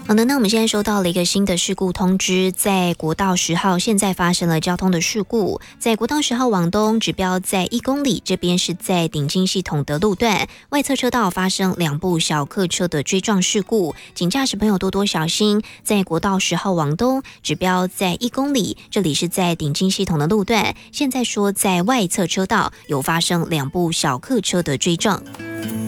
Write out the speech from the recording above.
好的，那我们现在收到了一个新的事故通知，在国道10号现在发生了交通的事故，在国道10号往东指标在1公里，这边是在顶金系统的路段，外侧车道发生2部小客车的追撞事故，请驾驶朋友多多小心。在国道10号往东指标在1公里，这里是在顶金系统的路段，现在说在外侧车道有发生2部小客车的追撞。